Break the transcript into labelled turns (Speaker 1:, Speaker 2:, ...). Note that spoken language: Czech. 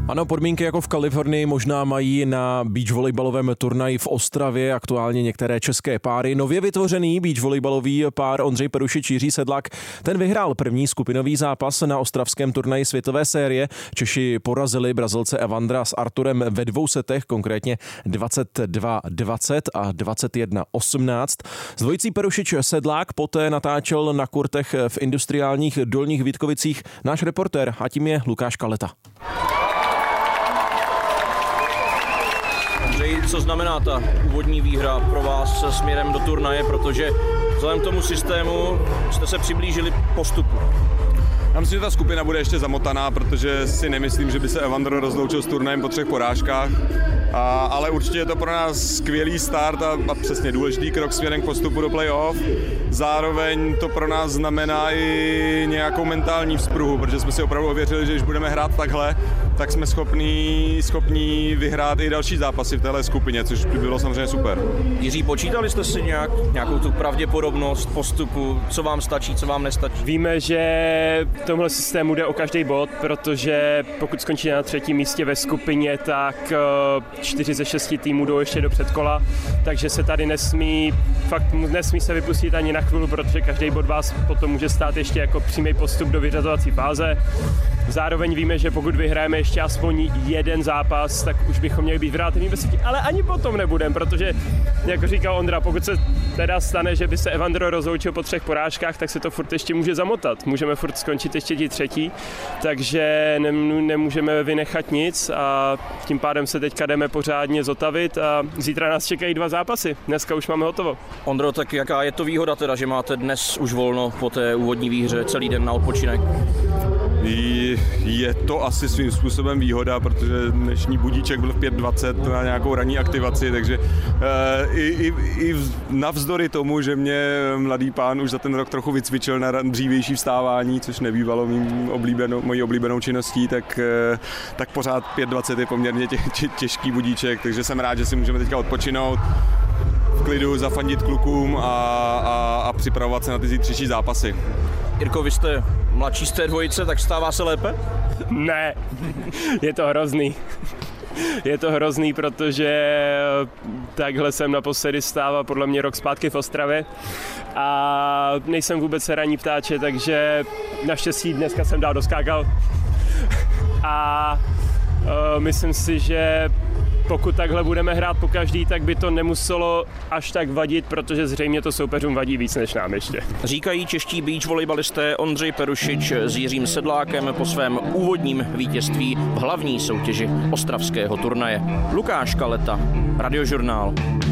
Speaker 1: Ano, podmínky jako v Kalifornii možná mají na beach volejbalovém turnaji v Ostravě aktuálně některé české páry. Nově vytvořený beach volejbalový pár Ondřej Perušič, Jiří Sedlák, ten vyhrál první skupinový zápas na ostravském turnaji světové série. Češi porazili Brazilce Evandra s Arturem ve 2 setech, konkrétně 22-20 a 21-18. S dvojicí Perušič Sedlák poté natáčel na kurtech v industriálních Dolních Vítkovicích náš reportér, a tím je Lukáš Kaleta.
Speaker 2: Co znamená ta úvodní výhra pro vás směrem do turnaje, protože vzhledem k tomu systému jste se přiblížili postupu?
Speaker 3: Já myslím, že ta skupina bude ještě zamotaná, protože si nemyslím, že by se Evandro rozloučil s turnajem po 3 porážkách. Ale určitě je to pro nás skvělý start a přesně důležitý krok směrem k postupu do playoff. Zároveň to pro nás znamená i nějakou mentální vzpruhu, protože jsme si opravdu ověřili, že když budeme hrát takhle, tak jsme schopní vyhrát i další zápasy v téhle skupině, což by bylo samozřejmě super.
Speaker 2: Jiří, počítali jste si nějakou tu pravděpodobnost postupu, co vám stačí, co vám nestačí?
Speaker 4: Víme, že v tomhle systému jde o každý bod, protože pokud skončí na 3. místě ve skupině, tak 4 ze 6 týmů jdou ještě do předkola, takže se tady nesmí se vypustit ani na chvíli, protože každý bod vás potom může stát ještě jako přímý postup do vyřazovací fáze. Zároveň víme, že pokud vyhrajeme ještě aspoň jeden zápas, tak už bychom měli být v relativní bezpečí, ale ani potom nebudeme, protože, jako říkal Ondra, pokud se teda stane, že by se Evandro rozloučil po 3 porážkách, tak se to furt ještě může zamotat. Můžeme furt skončit ještě ti 3, takže nemůžeme vynechat nic a tím pádem se teďka jdeme pořádně zotavit a zítra nás čekají 2 zápasy. Dneska už máme hotovo.
Speaker 2: Ondro, tak jaká je to výhoda teda, že máte dnes už volno po té úvodní výhře celý den na odpočinek?
Speaker 3: Je to asi svým způsobem výhoda, protože dnešní budíček byl v 5:20 na nějakou ranní aktivaci, takže i navzdory tomu, že mě mladý pán už za ten rok trochu vycvičil na dřívější vstávání, což nebývalo mojí oblíbenou činností, tak pořád 5:20 je poměrně těžký budíček, takže jsem rád, že si můžeme teďka odpočinout, v klidu zafandit klukům a připravovat se na ty zítřejší zápasy.
Speaker 2: Jirko, vy jste mladší z té dvojice, tak stává se lépe?
Speaker 4: Ne, je to hrozný. Je to hrozný, protože takhle jsem naposledy stával podle mě rok zpátky v Ostravě a nejsem vůbec ranní ptáče, takže naštěstí dneska jsem dál doskákal a myslím si, že pokud takhle budeme hrát po každý, tak by to nemuselo až tak vadit, protože zřejmě to soupeřům vadí víc než nám ještě.
Speaker 2: Říkají čeští beach volejbalisté Ondřej Perušič s Jiřím Sedlákem po svém úvodním vítězství v hlavní soutěži ostravského turnaje. Lukáš Kaleta, Radiožurnál.